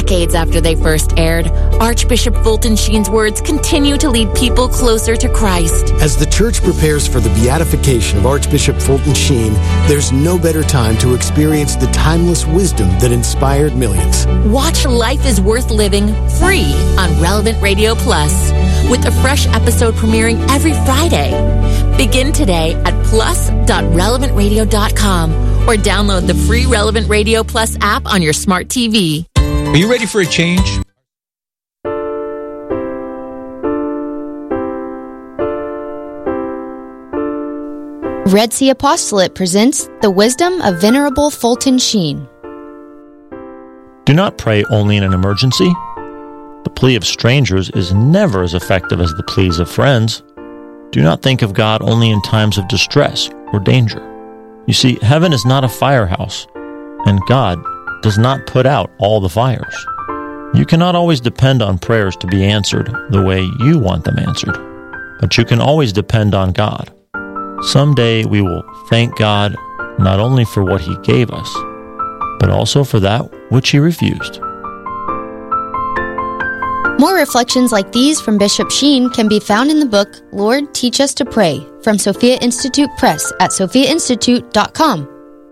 Decades after they first aired, Archbishop Fulton Sheen's words continue to lead people closer to Christ. As the church prepares for the beatification of Archbishop Fulton Sheen, there's no better time to experience the timeless wisdom that inspired millions. Watch Life is Worth Living free on Relevant Radio Plus, with a fresh episode premiering every Friday. Begin today at plus.relevantradio.com or download the free Relevant Radio Plus app on your smart TV. Are you ready for a change? Red Sea Apostolate presents The Wisdom of Venerable Fulton Sheen. Do not pray only in an emergency. The plea of strangers is never as effective as the pleas of friends. Do not think of God only in times of distress or danger. You see, heaven is not a firehouse, and God does not put out all the fires. You cannot always depend on prayers to be answered the way you want them answered, but you can always depend on God. Someday we will thank God not only for what He gave us, but also for that which He refused. More reflections like these from Bishop Sheen can be found in the book, Lord, Teach Us to Pray, from Sophia Institute Press at sophiainstitute.com.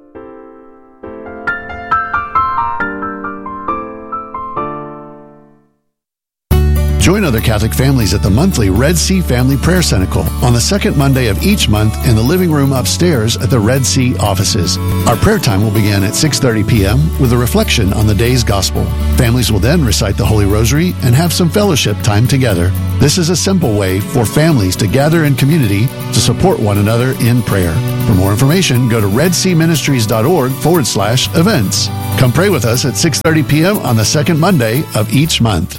Join other Catholic families at the monthly Red Sea Family Prayer Cenacle on the second Monday of each month in the living room upstairs at the Red Sea offices. Our prayer time will begin at 6:30 p.m. with a reflection on the day's gospel. Families will then recite the Holy Rosary and have some fellowship time together. This is a simple way for families to gather in community to support one another in prayer. For more information, go to redseaministries.org/events. Come pray with us at 6:30 p.m. on the second Monday of each month.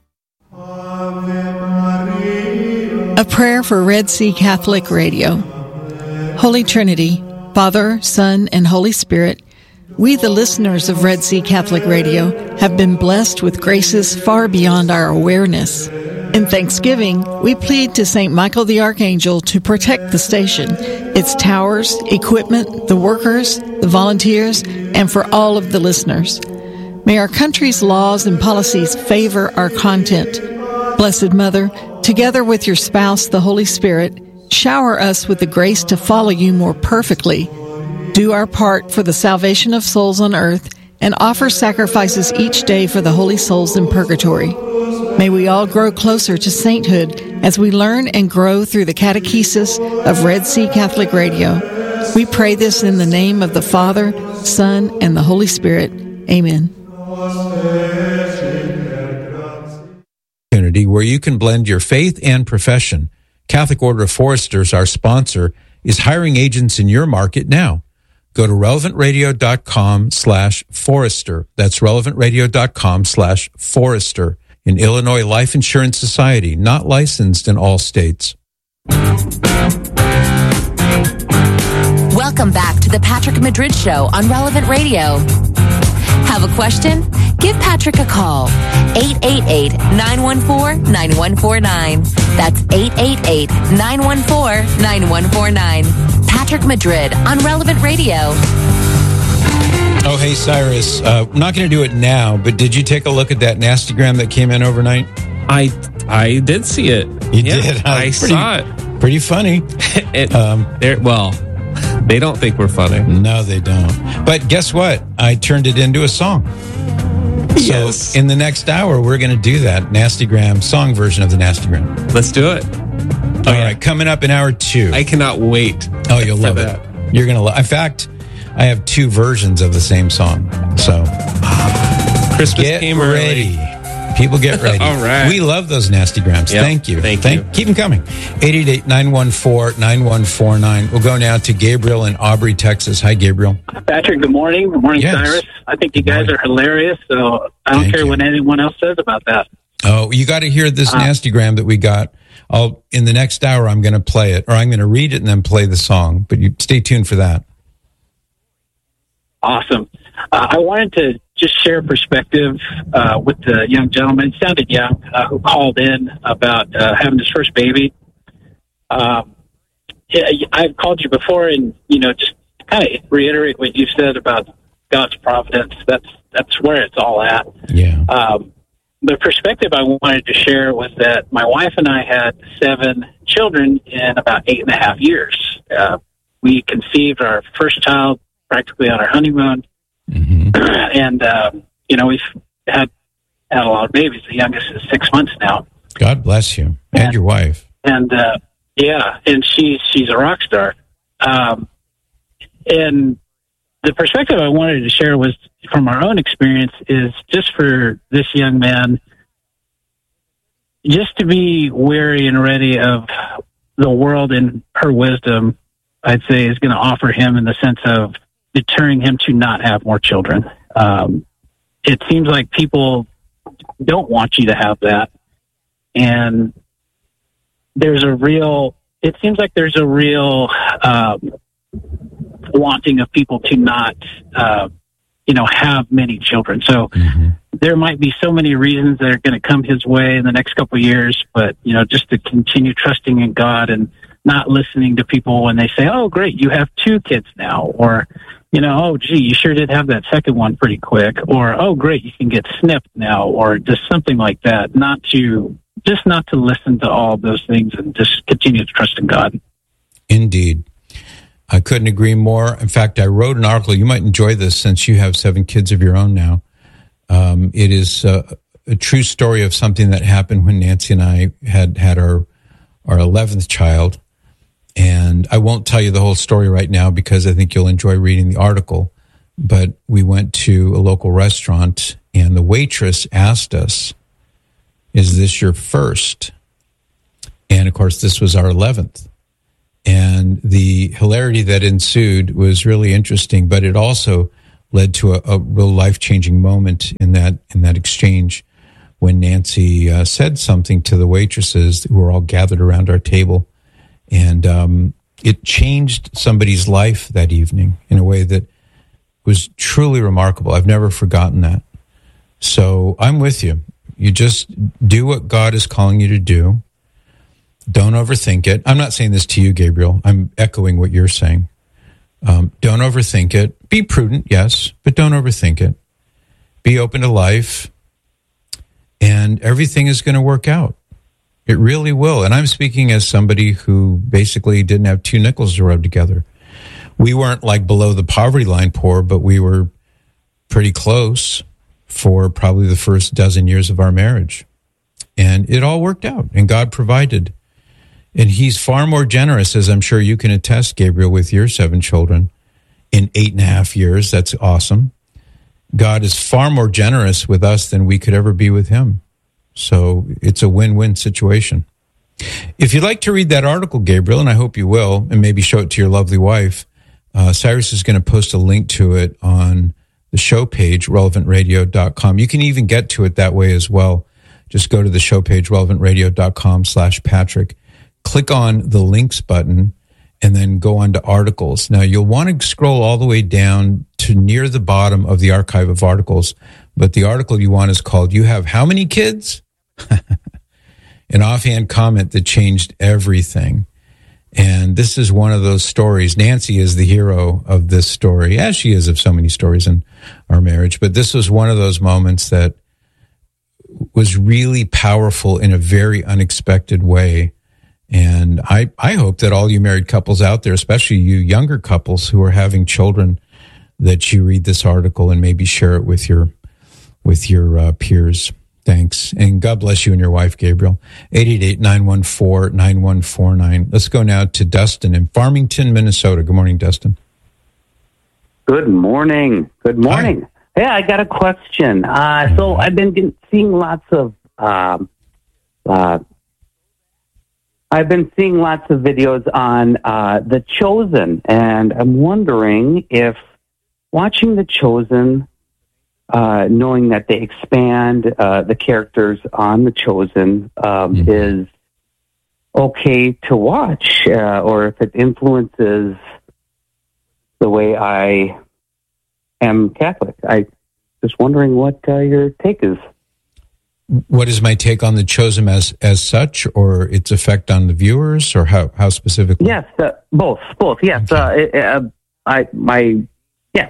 A prayer for Red Sea Catholic Radio. Holy Trinity, Father, Son, and Holy Spirit, we, the listeners of Red Sea Catholic Radio, have been blessed with graces far beyond our awareness. In thanksgiving, we plead to St. Michael the Archangel to protect the station, its towers, equipment, the workers, the volunteers, and for all of the listeners. May our country's laws and policies favor our content. Blessed Mother, together with your spouse, the Holy Spirit, shower us with the grace to follow you more perfectly, do our part for the salvation of souls on earth, and offer sacrifices each day for the holy souls in purgatory. May we all grow closer to sainthood as we learn and grow through the catechesis of Red Sea Catholic Radio. We pray this in the name of the Father, Son, and the Holy Spirit. Amen. Where you can blend your faith and profession. Catholic Order of Foresters, our sponsor, is hiring agents in your market now. Go to relevantradio.com/forester. That's relevantradio.com/forester. An Illinois Life Insurance Society, not licensed in all states. Welcome back to the Patrick Madrid Show on Relevant Radio. Have a question? Give Patrick a call. 888-914-9149. That's 888-914-9149. Patrick Madrid on Relevant Radio. Oh, hey, Cyrus. I'm not going to do it now, but did you take a look at that nastygram that came in overnight? I did see it. You did? I saw it. Pretty funny. They don't think we're funny. No, they don't. But guess what? I turned it into a song. Yes. So in the next hour, we're going to do that Nastygram song version of the Nastygram. Let's do it. All right, coming up in hour 2. I cannot wait. Oh, you'll love it. You're going to love. In fact, I have 2 versions of the same song. So Christmas came ready. People get ready. All right. We love those Nastygrams. Yep. Thank you. Thank you. Keep them coming. 888-914-9149. We'll go now to Gabriel in Aubrey, Texas. Hi, Gabriel. Patrick, good morning. Good morning, Cyrus. I think you guys are hilarious, so I don't care what anyone else says about that. Oh, you got to hear this Nastygram that we got. In the next hour, I'm going to play it, or I'm going to read it and then play the song. But you stay tuned for that. Awesome. I wanted to just share a perspective with the young gentleman, sounded young, who called in about having his first baby. I've called you before and, just kind of reiterate what you said about God's providence. That's that's where it's all at. Yeah. The perspective I wanted to share was that my wife and I had 7 children in about 8.5 years. We conceived our first child practically on our honeymoon. Mm-hmm. And, we've had a lot of babies. The youngest is 6 months now. God bless you. And your wife. And, and she's a rock star. And the perspective I wanted to share was from our own experience is just for this young man, just to be wary and ready of the world and her wisdom, I'd say, is going to offer him in the sense of deterring him to not have more children. It seems like people don't want you to have that. And it seems like there's a real wanting of people to not, have many children. So there might be so many reasons that are going to come his way in the next couple of years, but, just to continue trusting in God and not listening to people when they say, oh, great, you have 2 kids now, or, oh, gee, you sure did have that second one pretty quick, or, oh, great, you can get snipped now, or just something like that. Not to listen to all those things and just continue to trust in God. Indeed. I couldn't agree more. In fact, I wrote an article. You might enjoy this since you have 7 kids of your own now. It is a true story of something that happened when Nancy and I had our 11th child. And I won't tell you the whole story right now because I think you'll enjoy reading the article. But we went to a local restaurant and the waitress asked us, is this your first? And of course, this was our 11th. And the hilarity that ensued was really interesting, but it also led to a real life-changing moment in that exchange when Nancy said something to the waitresses who were all gathered around our table. And it changed somebody's life that evening in a way that was truly remarkable. I've never forgotten that. So I'm with you. You just do what God is calling you to do. Don't overthink it. I'm not saying this to you, Gabriel. I'm echoing what you're saying. Don't overthink it. Be prudent, yes, but don't overthink it. Be open to life, and everything is going to work out. It really will. And I'm speaking as somebody who basically didn't have 2 nickels to rub together. We weren't like below the poverty line poor, but we were pretty close for probably the first dozen years of our marriage. And it all worked out, and God provided. And he's far more generous, as I'm sure you can attest, Gabriel, with your 7 children in 8.5 years. That's awesome. God is far more generous with us than we could ever be with him. So it's a win-win situation. If you'd like to read that article, Gabriel, and I hope you will, and maybe show it to your lovely wife, Cyrus is going to post a link to it on the show page, relevantradio.com. You can even get to it that way as well. Just go to the show page, relevantradio.com/Patrick. Click on the links button and then go on to articles. Now, you'll want to scroll all the way down to near the bottom of the archive of articles, but the article you want is called, You Have How Many Kids? An offhand comment that changed everything. And this is one of those stories. Nancy is the hero of this story, as she is of so many stories in our marriage. But this was one of those moments that was really powerful in a very unexpected way. And I hope that all you married couples out there, especially you younger couples who are having children, that you read this article and maybe share it with your peers. Thanks. And God bless you and your wife, Gabriel. 888-914-9149. Let's go now to Dustin in Farmington, Minnesota. Good morning, Dustin. Good morning. Good morning. Hi. Hey, I got a question. So I've been seeing lots of videos on The Chosen, and I'm wondering if watching The Chosen, knowing that they expand the characters on The Chosen, is okay to watch, or if it influences the way I am Catholic. I just wondering what your take is. What is my take on The Chosen as such, or its effect on the viewers, or how specifically? Yes, both. Yes, Okay. yes.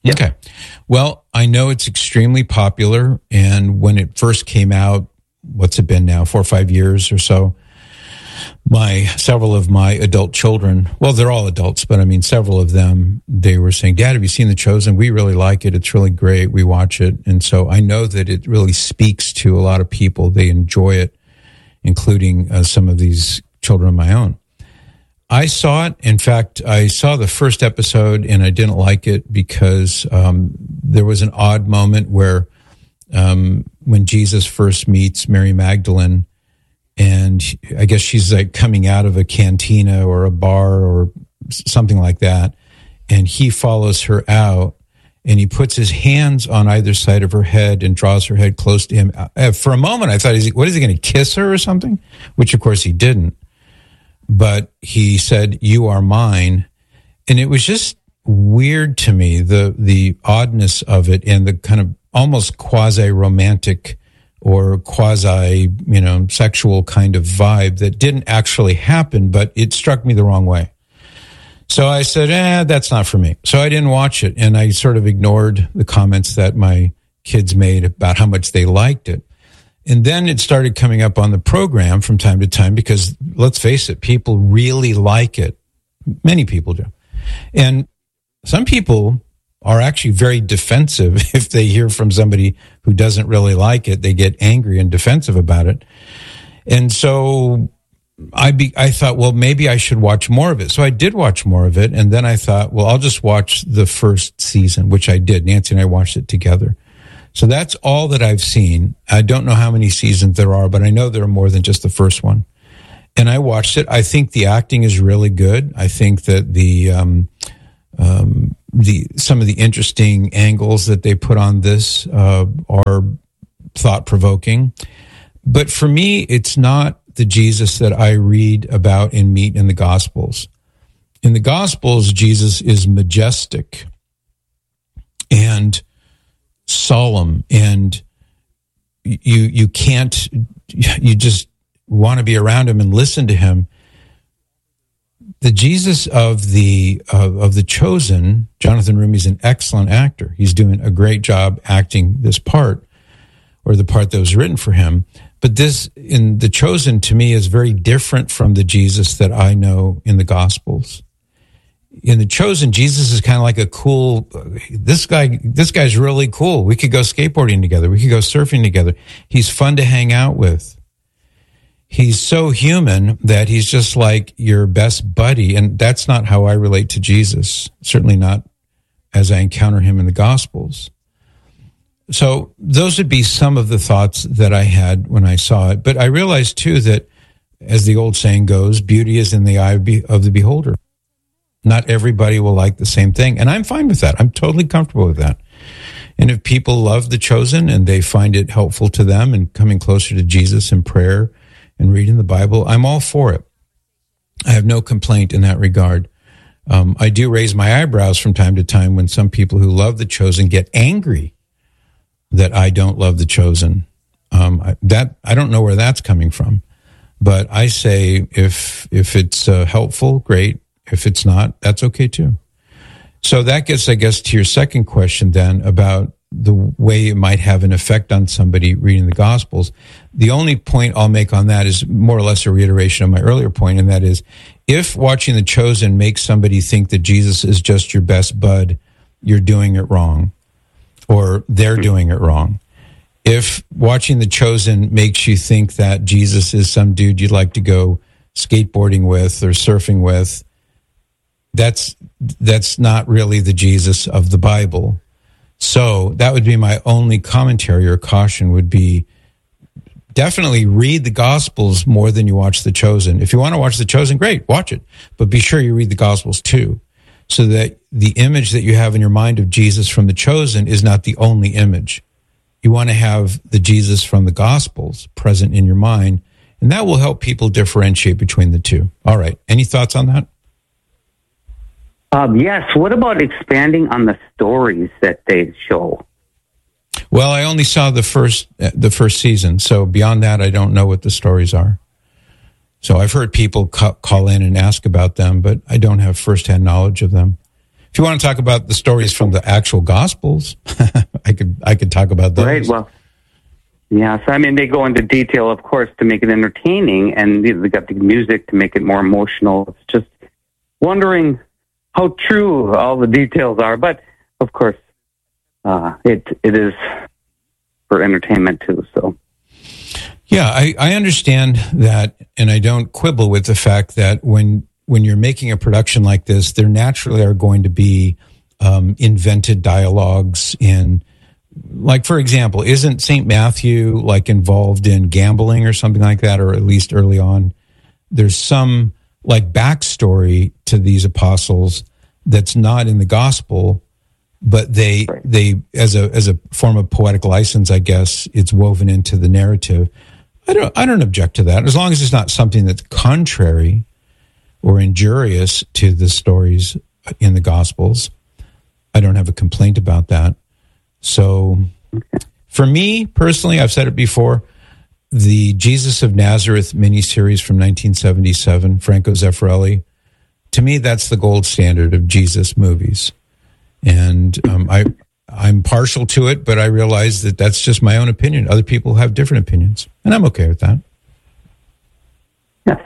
Okay. Well, I know it's extremely popular, and when it first came out, what's it been now, 4 or 5 years or so, several of my adult children, well, they're all adults, but I mean, several of them, they were saying, Dad, have you seen The Chosen? We really like it. It's really great. We watch it. And so I know that it really speaks to a lot of people. They enjoy it, including some of these children of my own. I saw it. In fact, I saw the first episode and I didn't like it because there was an odd moment where when Jesus first meets Mary Magdalene, and I guess she's like coming out of a cantina or a bar or something like that, and he follows her out and he puts his hands on either side of her head and draws her head close to him. For a moment, I thought, what is he going to kiss her or something? Which, of course, he didn't. But he said, "You are mine." And it was just weird to me, the oddness of it and the kind of almost quasi-romantic or quasi, sexual kind of vibe that didn't actually happen, but it struck me the wrong way. So I said, that's not for me. So I didn't watch it, and I sort of ignored the comments that my kids made about how much they liked it. And then it started coming up on the program from time to time because, let's face it, people really like it. Many people do. And some people are actually very defensive if they hear from somebody who doesn't really like it. They get angry and defensive about it. And so I thought, well, maybe I should watch more of it. So I did watch more of it. And then I thought, well, I'll just watch the first season, which I did. Nancy and I watched it together. So that's all that I've seen. I don't know how many seasons there are, but I know there are more than just the first one. And I watched it. I think the acting is really good. I think that some of the interesting angles that they put on this are thought-provoking. But for me, it's not the Jesus that I read about and meet in the Gospels. In the Gospels, Jesus is majestic and solemn, and you just want to be around him and listen to him. The Jesus of the Chosen, Jonathan Roumie's an excellent actor. He's doing a great job acting this part, or the part that was written for him. But this in The Chosen, to me, is very different from the Jesus that I know in the Gospels. In The Chosen, Jesus is kind of like a cool, this guy's really cool. We could go skateboarding together. We could go surfing together. He's fun to hang out with. He's so human that he's just like your best buddy. And that's not how I relate to Jesus. Certainly not as I encounter him in the Gospels. So those would be some of the thoughts that I had when I saw it. But I realized too that, as the old saying goes, beauty is in the eye of the beholder. Not everybody will like the same thing. And I'm fine with that. I'm totally comfortable with that. And if people love The Chosen and they find it helpful to them and coming closer to Jesus in prayer and reading the Bible, I'm all for it. I have no complaint in that regard. I do raise my eyebrows from time to time when some people who love The Chosen get angry that I don't love The Chosen. I don't know where that's coming from. But I say if it's helpful, great. If it's not, that's okay too. So that gets, I guess, to your second question then about the way it might have an effect on somebody reading the Gospels. The only point I'll make on that is more or less a reiteration of my earlier point, and that is, if watching The Chosen makes somebody think that Jesus is just your best bud, you're doing it wrong, or they're doing it wrong. If watching The Chosen makes you think that Jesus is some dude you'd like to go skateboarding with or surfing with, that's not really the Jesus of the Bible. So that would be my only commentary or caution, would be definitely read the Gospels more than you watch The Chosen. If you want to watch The Chosen, great, watch it. But be sure you read the Gospels too, so that the image that you have in your mind of Jesus from The Chosen is not the only image. You want to have the Jesus from the Gospels present in your mind, and that will help people differentiate between the two. All right. Any thoughts on that? Yes. What about expanding on the stories that they show? Well, I only saw the first season, so beyond that, I don't know what the stories are. So I've heard people call in and ask about them, but I don't have firsthand knowledge of them. In If you want to talk about the stories from the actual Gospels, I could talk about those. Right. Well, yeah. So I mean, they go into detail, of course, to make it entertaining, and they got the music to make it more emotional. It's just wondering how true all the details are, but of course, it is for entertainment too. So. Yeah, I understand that, and I don't quibble with the fact that when you're making a production like this, there naturally are going to be invented dialogues in, like, for example, isn't St. Matthew like involved in gambling or something like that, or at least early on? There's some like backstory to these apostles that's not in the gospel, but they as a form of poetic license, I guess, it's woven into the narrative. I don't object to that, as long as it's not something that's contrary or injurious to the stories in the Gospels. I don't have a complaint about that. So for me personally, I've said it before, the Jesus of Nazareth miniseries from 1977, Franco Zeffirelli, to me, that's the gold standard of Jesus movies. And I'm partial to it, but I realize that that's just my own opinion. Other people have different opinions, and I'm okay with that. Yes.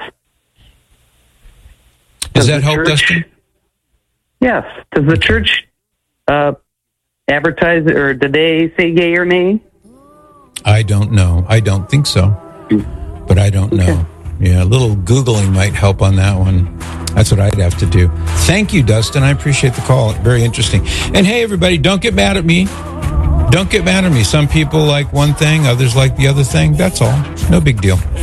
Does that help, Dustin? Yes. Does the church advertise, or did they say yay or nay? I don't know. I don't think so, but I don't know. Yeah, a little Googling might help on that one. That's what I'd have to do. Thank you, Dustin. I appreciate the call. Very interesting. And hey, everybody, don't get mad at me. Don't get mad at me. Some people like one thing, others like the other thing. That's all. No big deal.